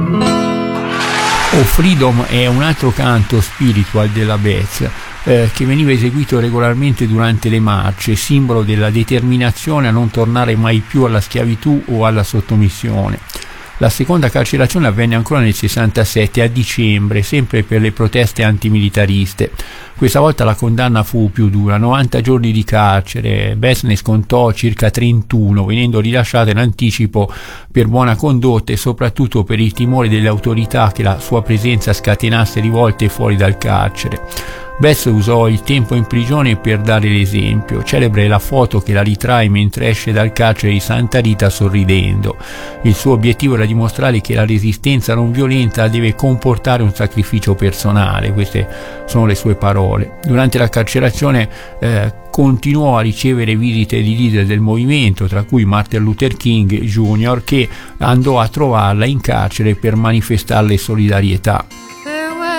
Oh Freedom è un altro canto spiritual della Beth, che veniva eseguito regolarmente durante le marce, simbolo della determinazione a non tornare mai più alla schiavitù o alla sottomissione. La seconda carcerazione avvenne ancora nel 67, a dicembre, sempre per le proteste antimilitariste. Questa volta la condanna fu più dura, 90 giorni di carcere. Beth ne scontò circa 31, venendo rilasciata in anticipo per buona condotta e soprattutto per il timore delle autorità che la sua presenza scatenasse rivolte fuori dal carcere. Beth usò il tempo in prigione per dare l'esempio. Celebre la foto che la ritrae mentre esce dal carcere di Santa Rita sorridendo. Il suo obiettivo era dimostrare che la resistenza non violenta deve comportare un sacrificio personale. Queste sono le sue parole. Durante la carcerazione continuò a ricevere visite di leader del movimento, tra cui Martin Luther King Jr., che andò a trovarla in carcere per manifestarle solidarietà.